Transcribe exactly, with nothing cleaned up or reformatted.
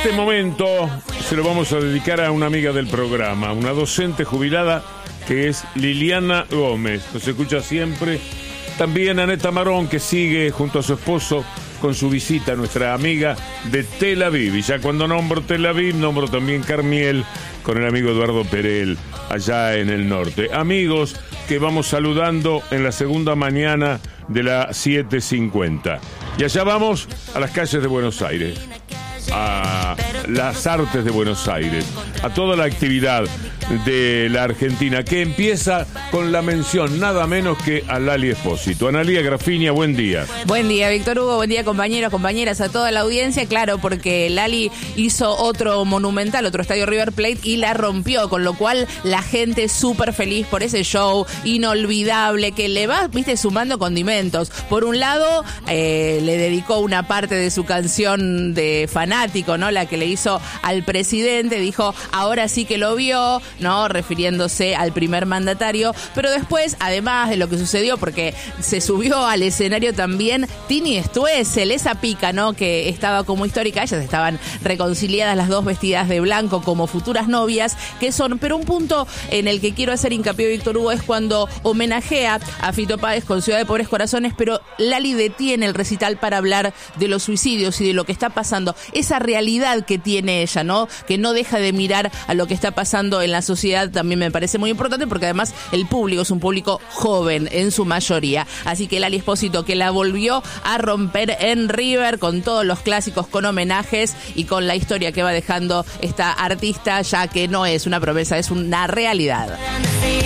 Este momento se lo vamos a dedicar a una amiga del programa, una docente jubilada que es Liliana Gómez. Nos escucha siempre. También Aneta Marón, que sigue junto a su esposo con su visita, nuestra amiga de Tel Aviv. Y ya cuando nombro Tel Aviv, nombro también Carmiel con el amigo Eduardo Perel, allá en el norte. Amigos que vamos saludando en la segunda mañana de la siete cincuenta. Y allá vamos a las calles de Buenos Aires, a las artes de Buenos Aires, a toda la actividad de la Argentina, que empieza con la mención nada menos que a Lali Espósito. Analía Grafinia, buen día. Buen día, Víctor Hugo, buen día, compañeros, compañeras, a toda la audiencia. Claro, porque Lali hizo otro monumental, otro estadio River Plate, y la rompió, con lo cual la gente súper feliz por ese show inolvidable que le va, viste, sumando condimentos. Por un lado, eh, le dedicó una parte de su canción de fanático, ¿no? La que le hizo al presidente, dijo, ahora sí que lo vio, ¿no? Refiriéndose al primer mandatario. Pero después, además de lo que sucedió, porque se subió al escenario también Tini Stoessel, esa pica, ¿no? Que estaba como histórica. Ellas estaban reconciliadas, las dos vestidas de blanco como futuras novias, que son, pero un punto en el que quiero hacer hincapié, Víctor Hugo, es cuando homenajea a Fito Páez con Ciudad de Pobres Corazones, pero Lali detiene el recital para hablar de los suicidios y de lo que está pasando, esa realidad que tiene ella, ¿no? Que no deja de mirar a lo que está pasando en la sociedad. También me parece muy importante, porque además el público es un público joven en su mayoría. Así que Lali Espósito, que la volvió a romper en River con todos los clásicos, con homenajes y con la historia que va dejando esta artista, ya que no es una promesa, es una realidad.